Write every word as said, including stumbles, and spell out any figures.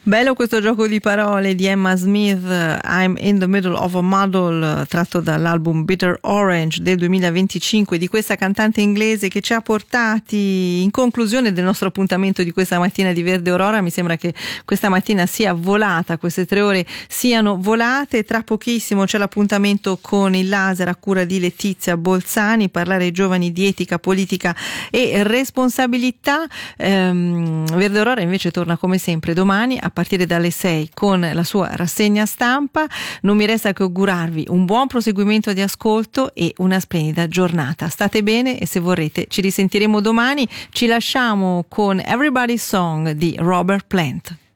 Bello questo gioco di parole di Emma Smith, I'm in the middle of a muddle, tratto dall'album Bitter Orange del duemilaventicinque, di questa cantante inglese che ci ha portati in conclusione del nostro appuntamento di questa mattina di Verde Aurora. Mi sembra che questa mattina sia volata, queste tre ore siano volate. Tra pochissimo c'è l'appuntamento con il laser a cura di Letizia Bolzani, parlare ai giovani di etica, politica e responsabilità. ehm, Verde Aurora invece torna come sempre domani a partire dalle sei con la sua rassegna stampa. Non mi resta che augurarvi un buon proseguimento di ascolto e una splendida giornata. State bene e se vorrete ci risentiremo domani. Ci lasciamo con Everybody's Song di Robert Plant.